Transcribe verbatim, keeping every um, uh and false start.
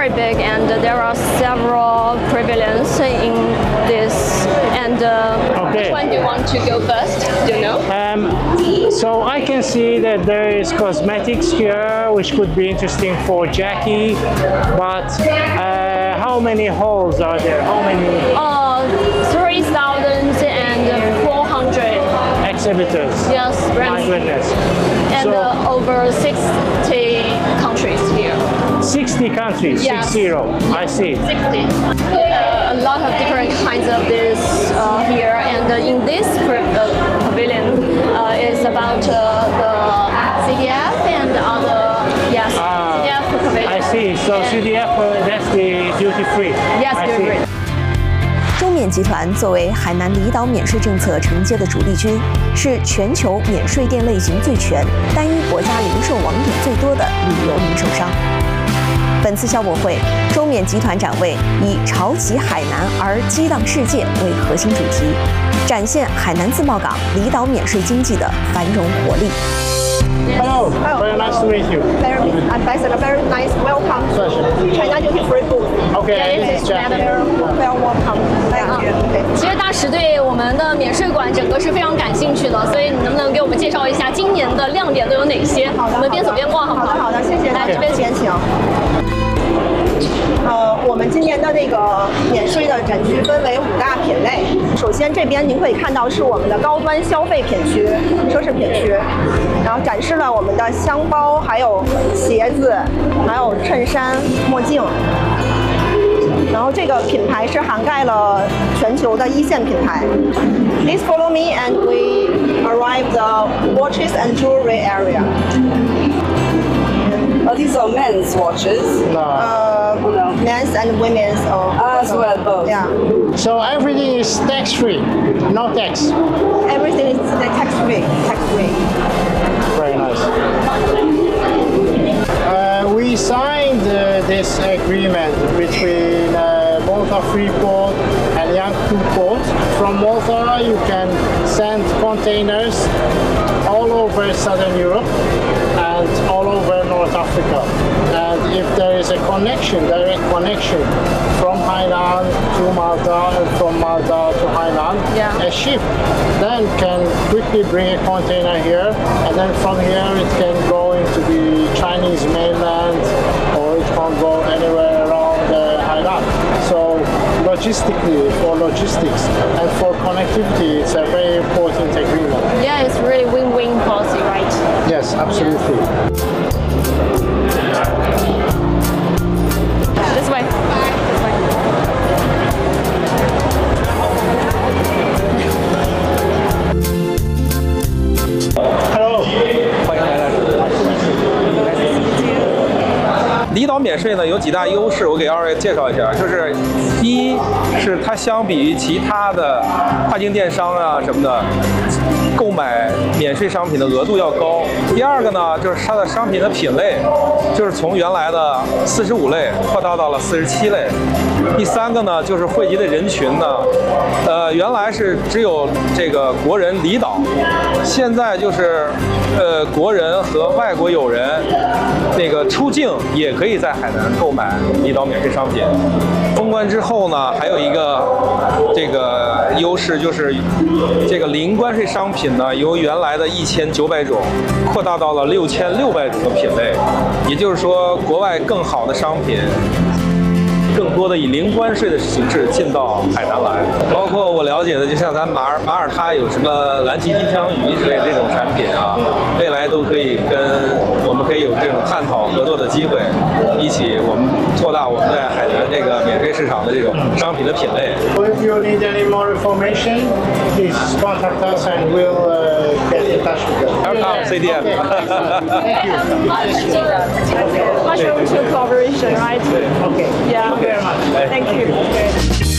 very big, and there are several pavilions in this. And uh, Okay. which one do you want to go first? Do you know? Um, so I can see that there is cosmetics here, which could be interesting for Jackie. But uh, how many halls are there? How many Uh, three thousand and four hundred. exhibitors? Yes, My brands. goodness. And So uh, over sixty countries here. sixty countries, Yes. six zero. I see. sixty. Uh, a lot of different kinds of this uh, here, and uh, in this uh, pavilion uh, is about uh, the C D F and other yes Ah, C D F pavilion. I see. So And- C D F, uh, that's the duty free. Yes, I you're see. right. 中缅集团作为海南离岛免税政策承接的主力军，是全球免税店类型最全、单一国家零售网点最多的旅游零售商。本次消博会，中缅集团展位以“潮起海南而激荡世界”为核心主题，展现海南自贸港离岛免税经济的繁荣活力。 Hello. Hello. Very nice to meet you. Very ambassador, very nice. Welcome to China Duty Free booth. Okay, this is Jackie. Well, welcome. Thank you. Okay. 其实大使对我们的免税馆整个是非常感兴趣的，所以你能不能给我们介绍一下今年的亮点都有哪些？ 好的我们边走边逛好不好？ 好的，好的，谢谢。 来这边请。 请。呃，我们今年的那个免税的展区分为五大品类。首先这边您可以看到是我们的高端消费品区、奢侈品区，然后展示了我们的箱包、还有鞋子、还有衬衫、墨镜。然后这个品牌是涵盖了全球的一线品牌。Please follow me and we arrive the watches and jewelry area. Oh, these are men's watches. No. Uh, men's and women's. Uh, As well, both. Yeah. So everything is tax free, no tax. Everything is tax free. Tax free. Very nice. Uh, we signed uh, this agreement between uh, Malta Freeport and Yangpu Port. From Malta, you can send containers all over Southern Europe and all over North Africa. And if there is a connection, direct connection from Hainan to Malta and from Malta to Hainan, Yeah. a ship then can quickly bring a container here, and then from here it can go into the Chinese mainland, or it can go anywhere around uh, Hainan. So logistically, for logistics and for connectivity, it's a very important agreement. Yeah, it's really win-win policy, right? Yes, absolutely. This way. This way. Hello. 欢迎来到离岛免税呢，有几大优势，我给二位介绍一下。就是第一是它相比于其他的跨境电商啊什么的，购买免税商品的额度要高。第二个呢，就是它的商品的品类，就是从原来的四十五类扩大到了四十七类。第三个呢，就是汇集的人群呢，呃，原来是只有这个国人离岛，现在就是呃国人和外国友人那个出境也可以在海南购买离岛免税商品。封关之后呢，还有一个这个优势就是这个零关税商品呢，由原来的一千九百种扩大到了六千六百种的品类，也就是说，国外更好的商品。更多的以零关税的形式进到海南来，包括我了解的，就像咱马耳马耳他有什么蓝鳍金枪鱼之类的这种产品啊，未来都可以跟我们可以有这种探讨合作的机会，一起我们扩大我们在海南这个免税市场的这种商品的品类。 If you need any more information, please contact us and we'll uh, get in touch with you. Welcome C D M. Thank you. Mushroom to cooperation, right? Okay. Yeah. Thank you very much. Thank you.